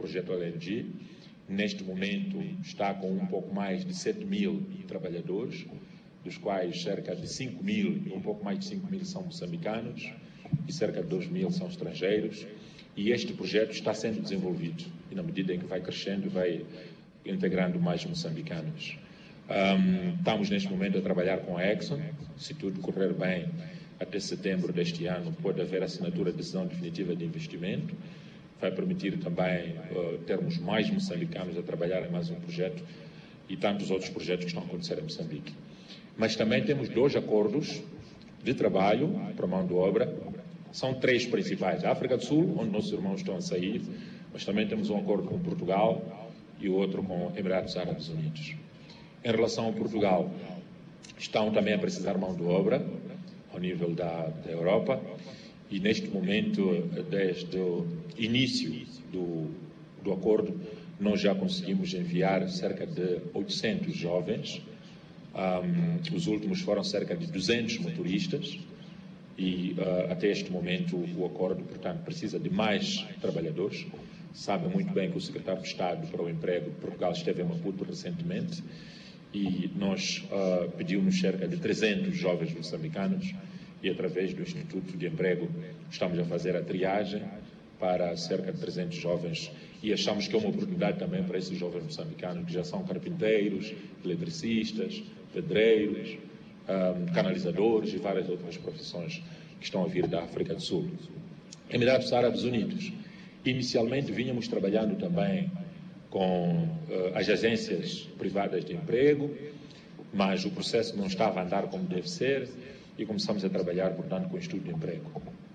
projeto LNG. Neste momento está com um pouco mais de 7.000 trabalhadores, dos quais cerca de 5.000, um pouco mais de 5.000 são moçambicanos e cerca de 2.000 são estrangeiros. E este projeto está sendo desenvolvido e, na medida em que vai crescendo, vai integrando mais moçambicanos. Estamos neste momento a trabalhar com a Exxon. Se tudo correr bem, até setembro deste ano pode haver assinatura de decisão definitiva de investimento. Vai permitir também termos mais moçambicanos a trabalhar em mais um projeto e tantos outros projetos que estão a acontecer em Moçambique. Mas também temos 2 acordos de trabalho para mão de obra. São 3 principais. A África do Sul, onde nossos irmãos estão a sair, mas também temos um acordo com Portugal e outro com Emirados Árabes Unidos. Em relação a Portugal, estão também a precisar mão de obra ao nível da Europa e neste momento, desde o início do acordo, nós já conseguimos enviar cerca de 800 jovens. Os últimos foram cerca de 200 motoristas e até este momento o acordo, portanto, precisa de mais trabalhadores. Sabe muito bem que o secretário de Estado para o Emprego de Portugal esteve em Maputo recentemente e nós pedimos cerca de 300 jovens moçambicanos e através do Instituto de Emprego estamos a fazer a triagem para cerca de 300 jovens e achamos que é uma oportunidade também para esses jovens moçambicanos que já são carpinteiros, eletricistas, pedreiros, canalizadores e várias outras profissões que estão a vir da África do Sul. Emirados Árabes Unidos. Inicialmente vínhamos trabalhando também com as agências privadas de emprego, mas o processo não estava a andar como deve ser e começamos a trabalhar, portanto, com o Instituto de Emprego.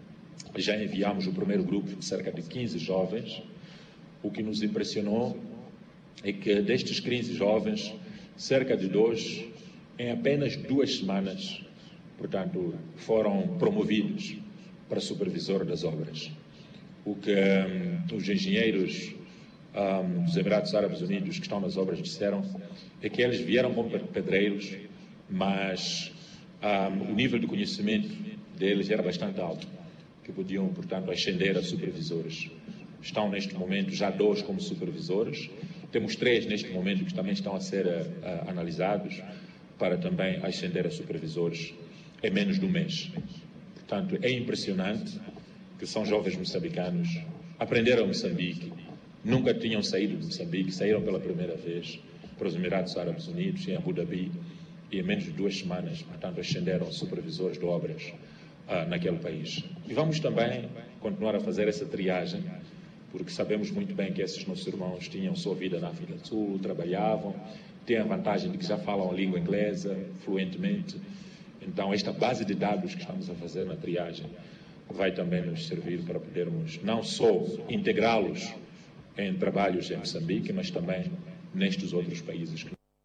Já enviamos o primeiro grupo de cerca de 15 jovens. O que nos impressionou é que destes 15 jovens, cerca de 2, em apenas 2 semanas, portanto, foram promovidos para supervisor das obras. O que os engenheiros dos Emirados Árabes Unidos que estão nas obras disseram é que eles vieram como pedreiros, mas o nível de conhecimento deles era bastante alto, que podiam, portanto, ascender a supervisores. Estão neste momento já 2 como supervisores, temos 3 neste momento que também estão a ser analisados para também ascender a supervisores em menos de um mês. Portanto, é impressionante que são jovens moçambicanos, aprenderam Moçambique, nunca tinham saído de Moçambique, saíram pela primeira vez para os Emirados Árabes Unidos, em Abu Dhabi, e em menos de 2 semanas, portanto, ascenderam a supervisores de obras naquele país. E vamos também continuar a fazer essa triagem, porque sabemos muito bem que esses nossos irmãos tinham sua vida na África do Sul, trabalhavam, têm a vantagem de que já falam a língua inglesa fluentemente. Então, esta base de dados que estamos a fazer na triagem vai também nos servir para podermos não só integrá-los em trabalhos em Moçambique, mas também nestes outros países.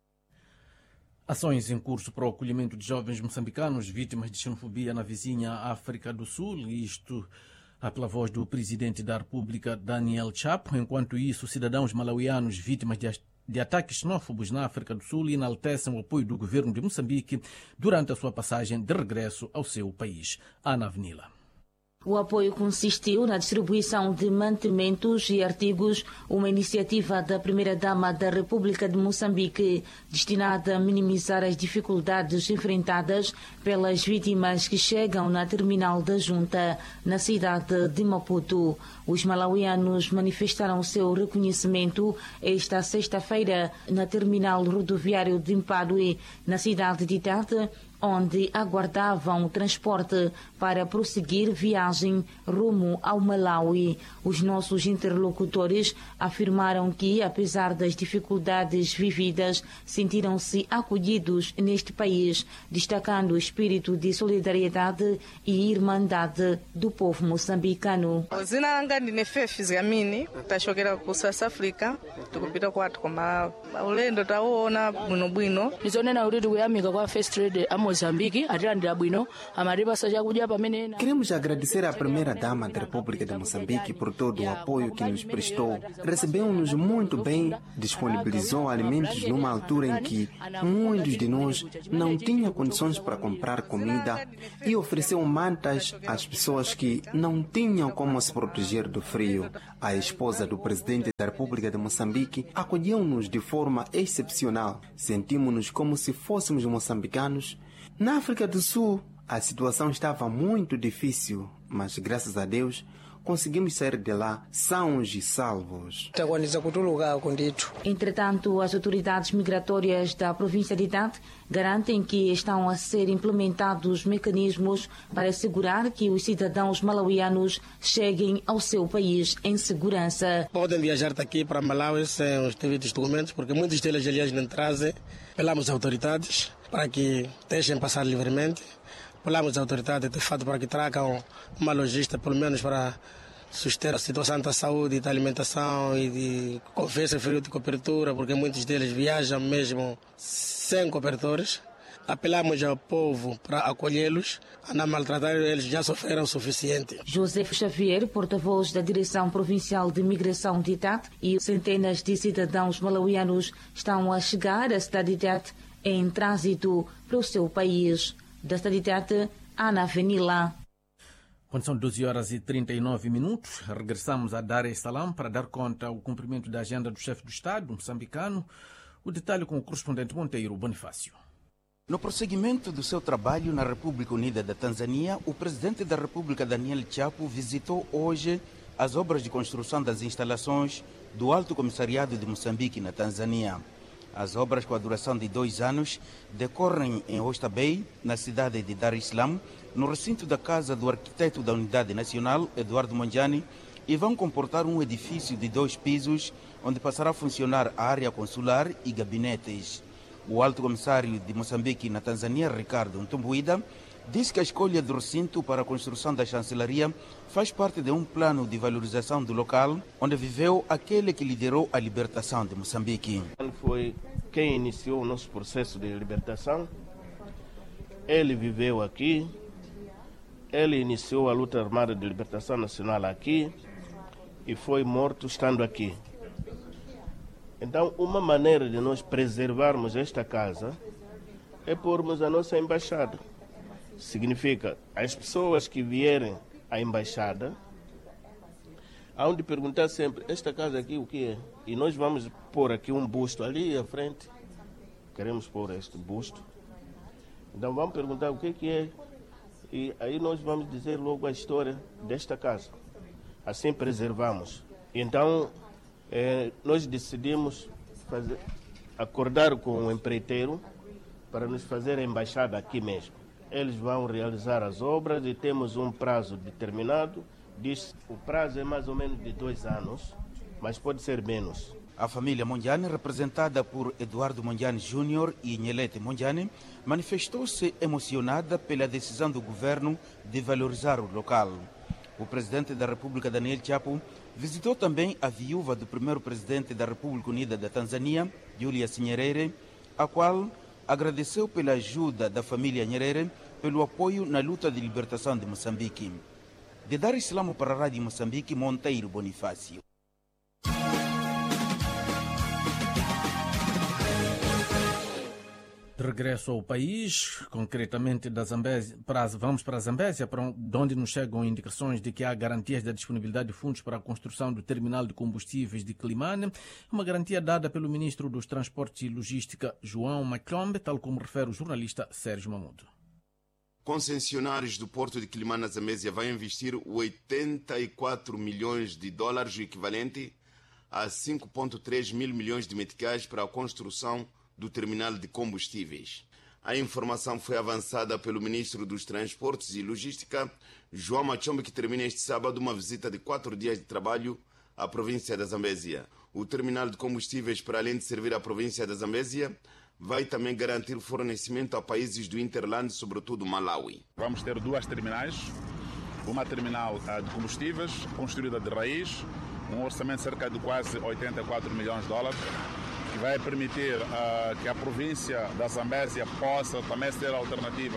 Ações em curso para o acolhimento de jovens moçambicanos vítimas de xenofobia na vizinha África do Sul, isto pela voz do presidente da República, Daniel Chapo. Enquanto isso, cidadãos malauianos vítimas de ataques xenófobos na África do Sul enaltecem o apoio do governo de Moçambique durante a sua passagem de regresso ao seu país. Ana Avenila. O apoio consistiu na distribuição de mantimentos e artigos, uma iniciativa da Primeira-Dama da República de Moçambique, destinada a minimizar as dificuldades enfrentadas pelas vítimas que chegam na terminal da Junta, na cidade de Maputo. Os malauianos manifestaram o seu reconhecimento esta sexta-feira na terminal rodoviário de Mpadue, na cidade de Tete, onde aguardavam o transporte para prosseguir viagem rumo ao Malawi. Os nossos interlocutores afirmaram que, apesar das dificuldades vividas, sentiram-se acolhidos neste país, destacando o espírito de solidariedade e irmandade do povo moçambicano. Zina langa ndine Fefi Ziamini, tashokera ku South Africa, tukupita kwathu koma ulendo taona bwinobwino. Ndizonena kuti tikuyamika kwa First Lady Moçambique atiyandira bwino amatipasa chakudya pamene. Queremos agradecer à primeira-dama da República de Moçambique por todo o apoio que nos prestou. Recebeu-nos muito bem, disponibilizou alimentos numa altura em que muitos de nós não tinham condições para comprar comida e ofereceu mantas às pessoas que não tinham como se proteger do frio. A esposa do presidente da República de Moçambique acolheu-nos de forma excepcional. Sentimos-nos como se fôssemos moçambicanos. Na África do Sul, a situação estava muito difícil, mas graças a Deus conseguimos sair de lá sãos e salvos. Entretanto, as autoridades migratórias da província de Tete garantem que estão a ser implementados mecanismos para assegurar que os cidadãos malauianos cheguem ao seu país em segurança. Podem viajar daqui para Malawi sem os devidos documentos, porque muitos deles, aliás, não trazem. Apelamos às autoridades para que deixem passar livremente. Apelamos às autoridades, de fato, para que tragam uma logística, pelo menos para suster a situação da saúde, da alimentação e de conversa frio de cobertura, porque muitos deles viajam mesmo sem cobertores. Apelamos ao povo para acolhê-los, a não maltratar, eles já sofreram o suficiente. José Xavier, porta-voz da Direção Provincial de Migração de Tete, e centenas de cidadãos malauianos estão a chegar à cidade de Tete em trânsito para o seu país. Da cidade de Tete, Ana Venila. Quando são 12h39, regressamos a Dar es Salaam para dar conta ao cumprimento da agenda do chefe do Estado moçambicano. O detalhe com o correspondente Monteiro Bonifácio. No prosseguimento do seu trabalho na República Unida da Tanzânia, o presidente da República, Daniel Chapo, visitou hoje as obras de construção das instalações do Alto Comissariado de Moçambique na Tanzânia. As obras, com a duração de 2 anos, decorrem em Oyster Bay, na cidade de Dar es Salaam, no recinto da casa do arquiteto da Unidade Nacional, Eduardo Mondlane, e vão comportar um edifício de 2 pisos, onde passará a funcionar a área consular e gabinetes. O Alto Comissário de Moçambique na Tanzânia, Ricardo Ntumbuida, disse que a escolha do recinto para a construção da chancelaria faz parte de um plano de valorização do local, onde viveu aquele que liderou a libertação de Moçambique. Foi quem iniciou o nosso processo de libertação. Ele viveu aqui, ele iniciou a luta armada de libertação nacional aqui e foi morto estando aqui. Então, uma maneira de nós preservarmos esta casa é pormos a nossa embaixada. Significa, as pessoas que vierem à embaixada hão de perguntar sempre, esta casa aqui o que é? E nós vamos pôr aqui um busto ali à frente. Queremos pôr este busto. Então vamos perguntar o que é. E aí nós vamos dizer logo a história desta casa. Assim preservamos. Então nós decidimos acordar com o empreiteiro para nos fazer a embaixada aqui mesmo. Eles vão realizar as obras e temos um prazo determinado. Diz o prazo é mais ou menos de 2 anos, mas pode ser menos. A família Mondlane, representada por Eduardo Mondlane Júnior e Nhelete Mondlane, manifestou-se emocionada pela decisão do governo de valorizar o local. O presidente da República, Daniel Chapo, visitou também a viúva do primeiro presidente da República Unida da Tanzânia, Julius Nyerere, a qual agradeceu pela ajuda da família Nyerere pelo apoio na luta de libertação de Moçambique. De Dar es Salaam para a Rádio Moçambique, Monteiro Bonifácio. De regresso ao país, concretamente da Zambésia, vamos para a Zambésia, de onde nos chegam indicações de que há garantias da disponibilidade de fundos para a construção do terminal de combustíveis de Quilimane, uma garantia dada pelo ministro dos Transportes e Logística, João Maclombe, tal como refere o jornalista Sérgio Mamudo. Concessionários do Porto de Quilimane, na Zambésia, vão investir 84 milhões de dólares, o equivalente a 5,3 mil milhões de meticais, para a construção do terminal de combustíveis. A informação foi avançada pelo ministro dos Transportes e Logística, João Maclombe, que termina este sábado uma visita de 4 dias de trabalho à província da Zambésia. O terminal de combustíveis, para além de servir à província da Zambésia, vai também garantir fornecimento a países do Interland, sobretudo Malawi. Vamos ter 2 terminais, uma terminal de combustíveis, construída de raiz, um orçamento de cerca de quase 84 milhões de dólares, que vai permitir que a província da Zambésia possa também ser alternativa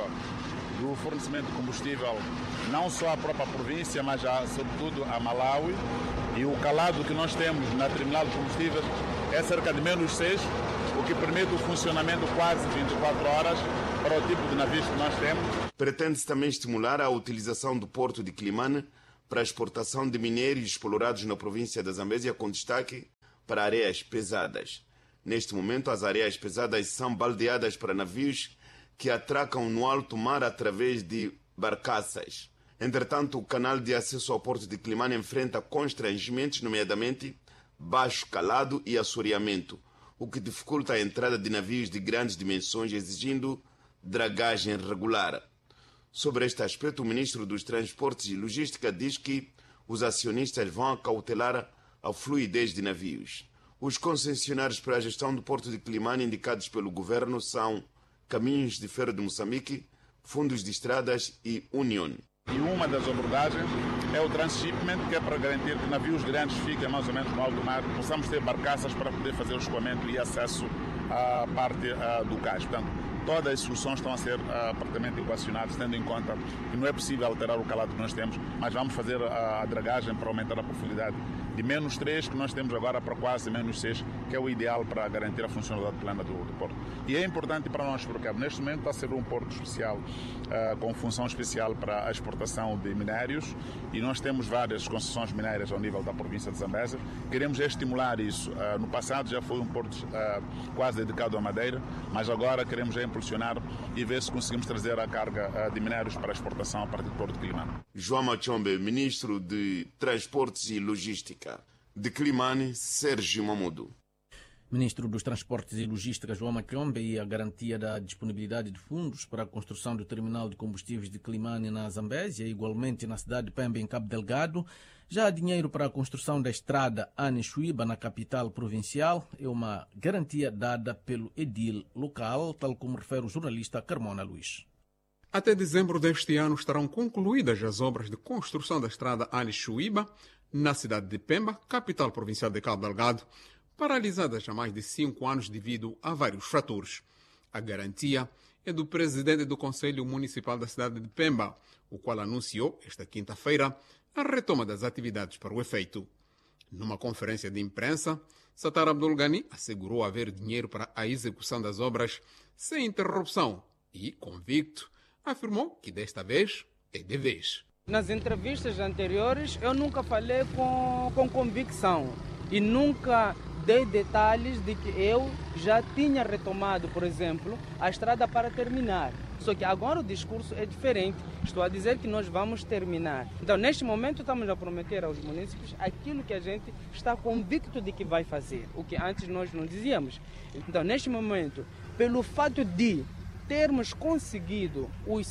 do fornecimento de combustível, não só à própria província, mas sobretudo a Malawi. E o calado que nós temos na terminal de combustíveis é cerca de -6, o que permite o funcionamento quase 24 horas para o tipo de navios que nós temos. Pretende-se também estimular a utilização do porto de Quilimane para a exportação de minérios explorados na província da Zambésia, com destaque para areias pesadas. Neste momento, as areias pesadas são baldeadas para navios que atracam no alto mar através de barcaças. Entretanto, o canal de acesso ao porto de Quilimane enfrenta constrangimentos, nomeadamente baixo calado e assoreamento, o que dificulta a entrada de navios de grandes dimensões, exigindo dragagem regular. Sobre este aspecto, o ministro dos Transportes e Logística diz que os acionistas vão acautelar a fluidez de navios. Os concessionários para a gestão do porto de Quilimane indicados pelo governo são Caminhos de Ferro de Moçambique, Fundos de Estradas e Union. E uma das abordagens é o transshipment, que é para garantir que navios grandes fiquem mais ou menos no alto mar, possamos ter barcaças para poder fazer o escoamento e acesso à parte do cais. Portanto, todas as soluções estão a ser praticamente equacionadas, tendo em conta que não é possível alterar o calado que nós temos, mas vamos fazer a dragagem para aumentar a profundidade de -3 que nós temos agora para quase -6, que é o ideal para garantir a funcionalidade plena do porto. E é importante para nós, porque neste momento está a ser um porto especial, com função especial para a exportação de minérios, e nós temos várias concessões minérias ao nível da província de Zambésia. Queremos estimular isso. No passado já foi um porto quase dedicado à madeira, mas agora queremos impulsionar e ver se conseguimos trazer a carga de minérios para a exportação a partir do porto de Quilimane. João Machombe, ministro de Transportes e Logística. De Quilimane, Sérgio Mamudo. Ministro dos Transportes e Logística, João Machombe, e a garantia da disponibilidade de fundos para a construção do terminal de combustíveis de Quilimane na Zambésia, igualmente na cidade de Pemba, em Cabo Delgado. Já há dinheiro para a construção da estrada Ane-Chuíba, na capital provincial. É uma garantia dada pelo edil local, tal como refere o jornalista Carmona Luís. Até dezembro deste ano estarão concluídas as obras de construção da estrada Ane-Chuíba, na cidade de Pemba, capital provincial de Cabo Delgado, paralisadas há mais de 5 anos devido a vários fatores. A garantia é do presidente do Conselho Municipal da cidade de Pemba, o qual anunciou, esta quinta-feira, a retoma das atividades para o efeito. Numa conferência de imprensa, Satar Abdul Ghani assegurou haver dinheiro para a execução das obras sem interrupção e, convicto, afirmou que desta vez é de vez. Nas entrevistas anteriores, eu nunca falei com convicção e nunca dei detalhes de que eu já tinha retomado, por exemplo, a estrada para terminar. Só que agora o discurso é diferente. Estou a dizer que nós vamos terminar. Então, neste momento, estamos a prometer aos munícipes aquilo que a gente está convicto de que vai fazer, o que antes nós não dizíamos. Então, neste momento, pelo fato de termos conseguido os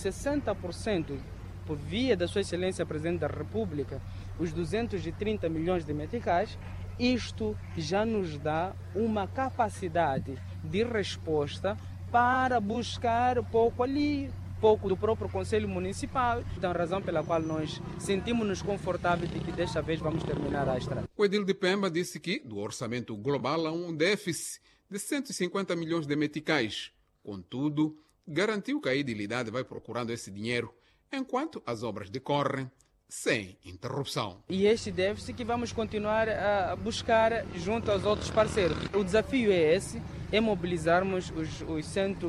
60% por via da Sua Excelência Presidente da República, os 230 milhões de meticais, isto já nos dá uma capacidade de resposta para buscar pouco ali, pouco do próprio Conselho Municipal. Então, a razão pela qual nós sentimos-nos confortáveis de que desta vez vamos terminar a estrada. O edil de Pemba disse que do orçamento global há um déficit de 150 milhões de meticais. Contudo, garantiu que a edilidade vai procurando esse dinheiro enquanto as obras decorrem sem interrupção. E este déficit que vamos continuar a buscar junto aos outros parceiros. O desafio é esse, é mobilizarmos os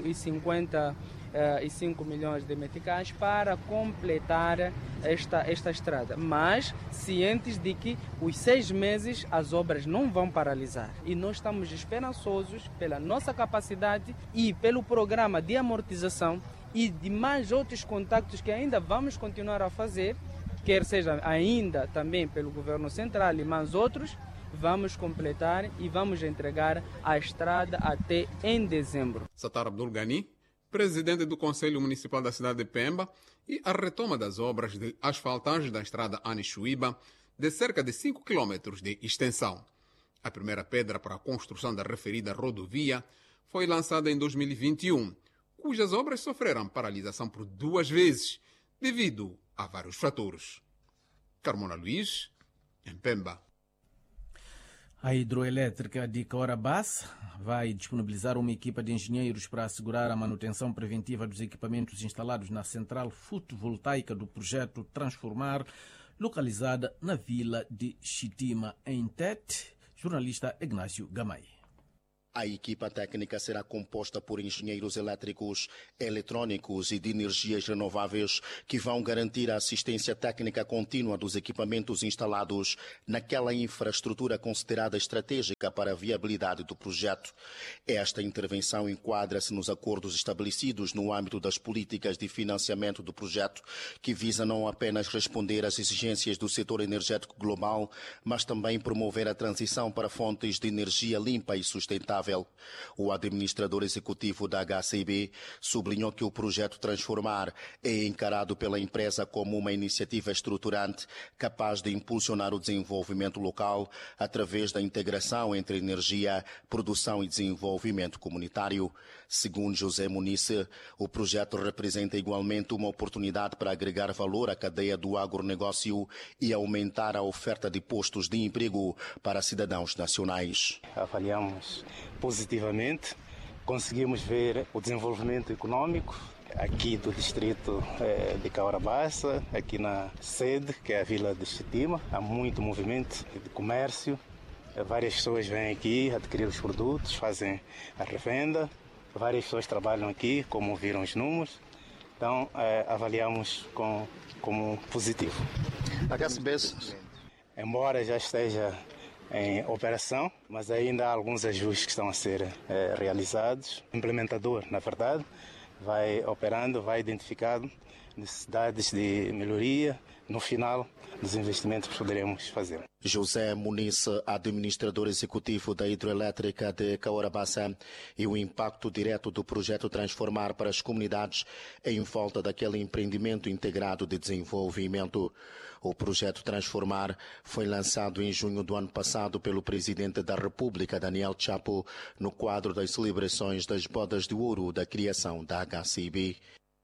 155 milhões de meticais para completar esta estrada. Mas cientes de que os 6 meses as obras não vão paralisar. E nós estamos esperançosos pela nossa capacidade e pelo programa de amortização e de mais outros contactos que ainda vamos continuar a fazer, quer seja ainda também pelo governo central e mais outros, vamos completar e vamos entregar a estrada até em dezembro. Satar Abdul Ghani, presidente do Conselho Municipal da cidade de Pemba, e a retoma das obras de asfaltagem da estrada Ane-Chuíba, de cerca de 5 km de extensão. A primeira pedra para a construção da referida rodovia foi lançada em 2021, cujas obras sofreram paralisação por 2 vezes, devido a vários fatores. Carmona Luís, em Pemba. A hidroelétrica de Caorabassa vai disponibilizar uma equipa de engenheiros para assegurar a manutenção preventiva dos equipamentos instalados na central fotovoltaica do projeto Transformar, localizada na vila de Chitima, em Tete. Jornalista Ignácio Gamay. A equipa técnica será composta por engenheiros elétricos, eletrônicos e de energias renováveis que vão garantir a assistência técnica contínua dos equipamentos instalados naquela infraestrutura considerada estratégica para a viabilidade do projeto. Esta intervenção enquadra-se nos acordos estabelecidos no âmbito das políticas de financiamento do projeto, que visa não apenas responder às exigências do setor energético global, mas também promover a transição para fontes de energia limpa e sustentável. O administrador executivo da HCB sublinhou que o projeto Transformar é encarado pela empresa como uma iniciativa estruturante capaz de impulsionar o desenvolvimento local através da integração entre energia, produção e desenvolvimento comunitário. Segundo José Muniz, o projeto representa igualmente uma oportunidade para agregar valor à cadeia do agronegócio e aumentar a oferta de postos de emprego para cidadãos nacionais. Avaliamos positivamente, conseguimos ver o desenvolvimento econômico aqui do distrito de Caorabassa, aqui na sede, que é a vila de Chitima. Há muito movimento de comércio, várias pessoas vêm aqui adquirir os produtos, fazem a revenda, várias pessoas trabalham aqui, como viram os números, então avaliamos como positivo. A HCB, embora já esteja em operação, mas ainda há alguns ajustes que estão a ser realizados. O implementador, na verdade, vai operando, vai identificando necessidades de melhoria no final dos investimentos que poderemos fazer. José Muniz, administrador executivo da hidroelétrica de Caorabassa, e o impacto direto do projeto Transformar para as comunidades em volta daquele empreendimento integrado de desenvolvimento. O projeto Transformar foi lançado em junho do ano passado pelo presidente da República, Daniel Chapo, no quadro das celebrações das bodas de ouro da criação da HCB.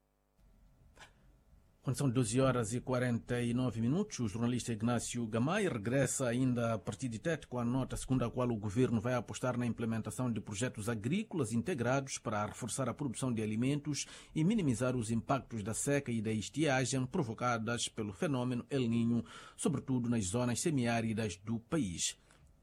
Quando são 12h49, o jornalista Ignácio Gamay regressa ainda a partir de Tete com a nota segundo a qual o governo vai apostar na implementação de projetos agrícolas integrados para reforçar a produção de alimentos e minimizar os impactos da seca e da estiagem provocadas pelo fenômeno El Niño, sobretudo nas zonas semiáridas do país.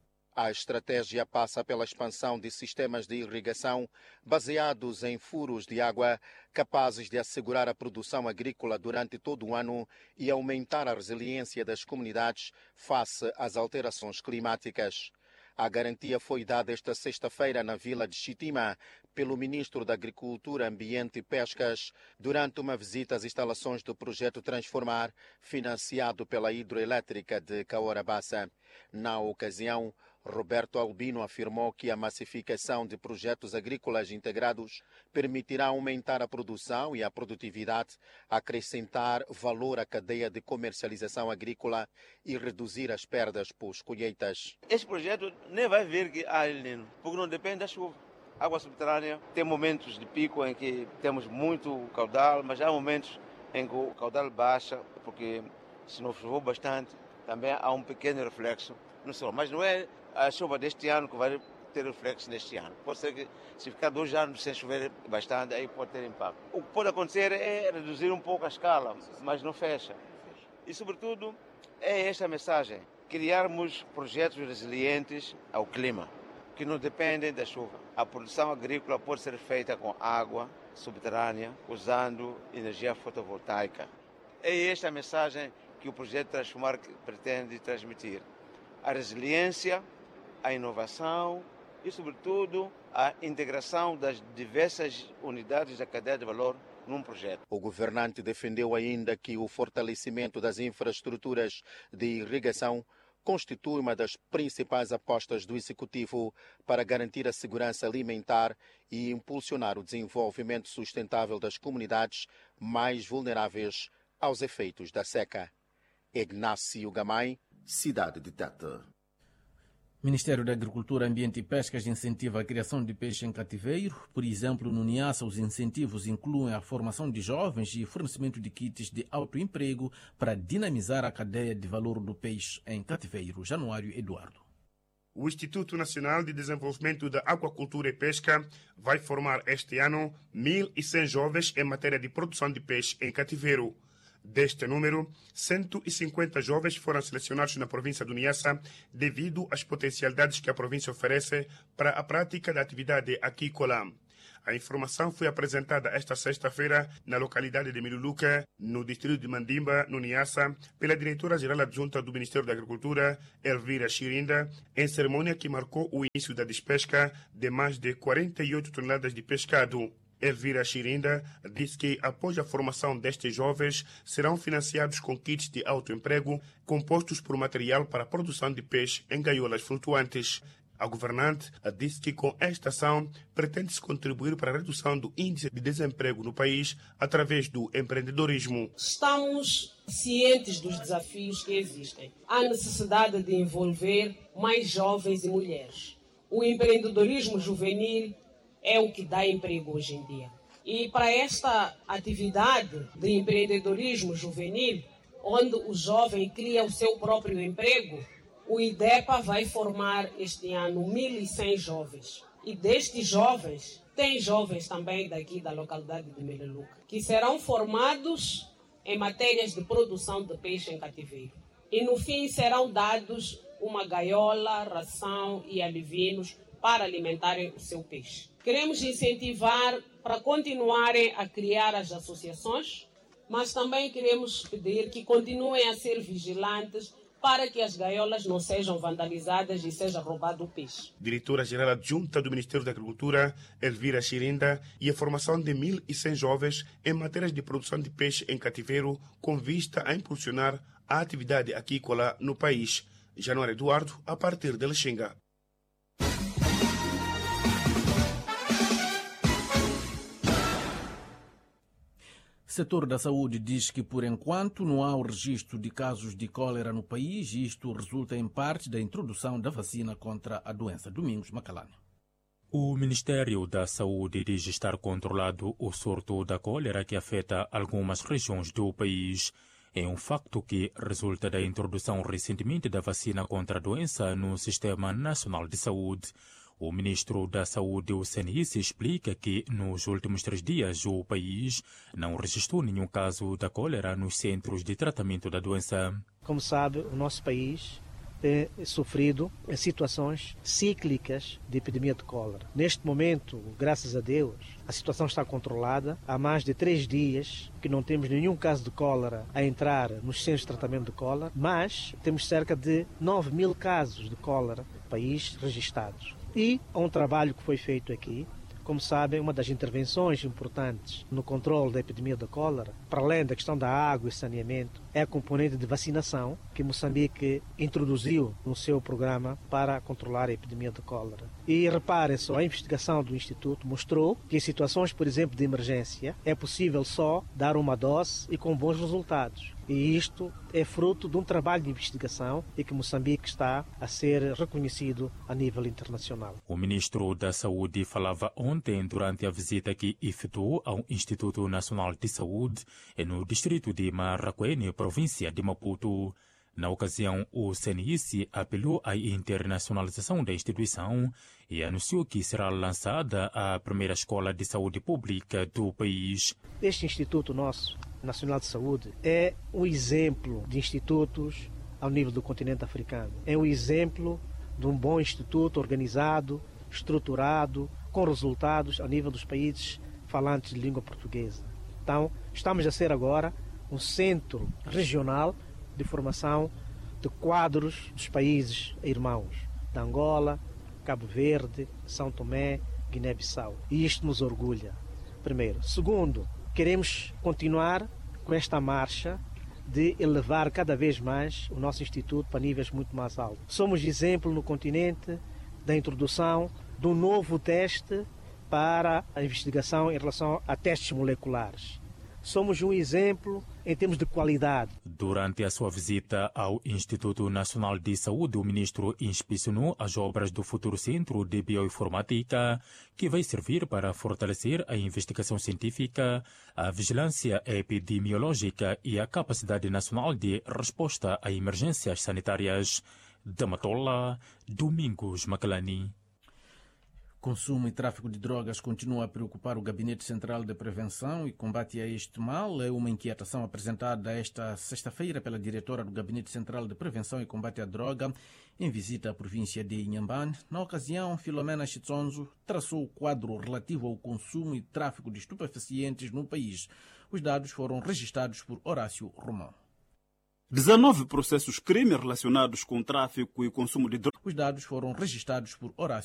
A estratégia passa pela expansão de sistemas de irrigação baseados em furos de água, capazes de assegurar a produção agrícola durante todo o ano e aumentar a resiliência das comunidades face às alterações climáticas. A garantia foi dada esta sexta-feira na vila de Chitima pelo ministro da Agricultura, Ambiente e Pescas durante uma visita às instalações do projeto Transformar, financiado pela hidroelétrica de Caorabassa. Na ocasião, Roberto Albino afirmou que a massificação de projetos agrícolas integrados permitirá aumentar a produção e a produtividade, acrescentar valor à cadeia de comercialização agrícola e reduzir as perdas pós-colheitas. Este projeto nem vai vir que há El Niño, porque não depende da chuva. Água subterrânea tem momentos de pico em que temos muito caudal, mas há momentos em que o caudal baixa, porque se não choveu bastante, também há um pequeno reflexo no solo. Mas não é a chuva deste ano que vai ter reflexo neste ano. Pode ser que se ficar 2 anos sem chover bastante, aí pode ter impacto. O que pode acontecer é reduzir um pouco a escala, mas não fecha. E, sobretudo, é esta mensagem: criarmos projetos resilientes ao clima, que não dependem da chuva. A produção agrícola pode ser feita com água subterrânea, usando energia fotovoltaica. É esta a mensagem que o projeto Transformar pretende transmitir: a resiliência, a inovação e, sobretudo, a integração das diversas unidades da cadeia de valor num projeto. O governante defendeu ainda que o fortalecimento das infraestruturas de irrigação constitui uma das principais apostas do Executivo para garantir a segurança alimentar e impulsionar o desenvolvimento sustentável das comunidades mais vulneráveis aos efeitos da seca. Ignácio Gamay, cidade de Tete. Ministério da Agricultura, Ambiente e Pescas incentiva a criação de peixe em cativeiro. Por exemplo, no Niassa, os incentivos incluem a formação de jovens e fornecimento de kits de autoemprego para dinamizar a cadeia de valor do peixe em cativeiro. Januário Eduardo. O Instituto Nacional de Desenvolvimento da Aquacultura e Pesca vai formar este ano 1.100 jovens em matéria de produção de peixe em cativeiro. Deste número, 150 jovens foram selecionados na província do Niassa devido às potencialidades que a província oferece para a prática da atividade aquícola. A informação foi apresentada esta sexta-feira na localidade de Miluluca, no distrito de Mandimba, no Niassa, pela diretora-geral adjunta do Ministério da Agricultura, Elvira Chirinda, em cerimônia que marcou o início da despesca de mais de 48 toneladas de pescado. Elvira Chirinda disse que, após a formação destes jovens, serão financiados com kits de autoemprego compostos por material para a produção de peixe em gaiolas flutuantes. A governante disse que com esta ação pretende-se contribuir para a redução do índice de desemprego no país através do empreendedorismo. Estamos cientes dos desafios que existem. Há necessidade de envolver mais jovens e mulheres. O empreendedorismo juvenil é o que dá emprego hoje em dia. E para esta atividade de empreendedorismo juvenil, onde o jovem cria o seu próprio emprego, o IDEPA vai formar este ano 1.100 jovens. E destes jovens, tem jovens também daqui da localidade de Miluluca, que serão formados em matérias de produção de peixe em cativeiro. E no fim serão dados uma gaiola, ração e alivinos para alimentarem o seu peixe. Queremos incentivar para continuarem a criar as associações, mas também queremos pedir que continuem a ser vigilantes para que as gaiolas não sejam vandalizadas e seja roubado o peixe. Diretora-geral adjunta do Ministério da Agricultura, Elvira Chirinda, e a formação de 1.100 jovens em matérias de produção de peixe em cativeiro com vista a impulsionar a atividade aquícola no país. Januário Eduardo, a partir de Lexinga. O setor da saúde diz que, por enquanto, não há o registro de casos de cólera no país e isto resulta em parte da introdução da vacina contra a doença. Domingos Macalani. O Ministério da Saúde diz estar controlado o surto da cólera que afeta algumas regiões do país. É um facto que resulta da introdução recentemente da vacina contra a doença no Sistema Nacional de Saúde. O ministro da Saúde, o CNIS, explica que nos últimos 3 dias o país não registrou nenhum caso da cólera nos centros de tratamento da doença. Como sabe, o nosso país tem sofrido situações cíclicas de epidemia de cólera. Neste momento, graças a Deus, a situação está controlada. Há mais de 3 dias que não temos nenhum caso de cólera a entrar nos centros de tratamento de cólera, mas temos cerca de 9.000 casos de cólera no país registados. E há um trabalho que foi feito aqui. Como sabem, uma das intervenções importantes no controle da epidemia da cólera, para além da questão da água e saneamento, é a componente de vacinação que Moçambique introduziu no seu programa para controlar a epidemia da cólera. E reparem só, a investigação do Instituto mostrou que em situações, por exemplo, de emergência, é possível só dar uma dose e com bons resultados. E isto é fruto de um trabalho de investigação e que Moçambique está a ser reconhecido a nível internacional. O ministro da Saúde falava ontem durante a visita que efetuou ao Instituto Nacional de Saúde no distrito de Marraquene, província de Maputo. Na ocasião, o CNIS apelou à internacionalização da instituição e anunciou que será lançada a primeira escola de saúde pública do país. Este Instituto nosso Nacional de Saúde é um exemplo de institutos ao nível do continente africano. É um exemplo de um bom instituto organizado, estruturado, com resultados ao nível dos países falantes de língua portuguesa. Então, estamos a ser agora um centro regional de formação de quadros dos países irmãos, da Angola, Cabo Verde, São Tomé, Guiné-Bissau. E isto nos orgulha, primeiro. Segundo, queremos continuar com esta marcha de elevar cada vez mais o nosso Instituto para níveis muito mais altos. Somos exemplo no continente da introdução de um novo teste para a investigação em relação a testes moleculares. Somos um exemplo em termos de qualidade. Durante a sua visita ao Instituto Nacional de Saúde, o ministro inspecionou as obras do futuro Centro de Bioinformática, que vai servir para fortalecer a investigação científica, a vigilância epidemiológica e a capacidade nacional de resposta a emergências sanitárias. Da Matola, Domingos Macalani. Consumo e tráfico de drogas continua a preocupar o Gabinete Central de Prevenção e Combate a este mal. É uma inquietação apresentada esta sexta-feira pela diretora do Gabinete Central de Prevenção e Combate à Droga em visita à província de Inhambane. Na ocasião, Filomena Chitsonzo traçou o quadro relativo ao consumo e tráfico de estupefacientes no país. Os dados foram registrados por Horácio Romão. 19 processos crime relacionados com tráfico e consumo de drogas. Os dados foram registrados por Horácio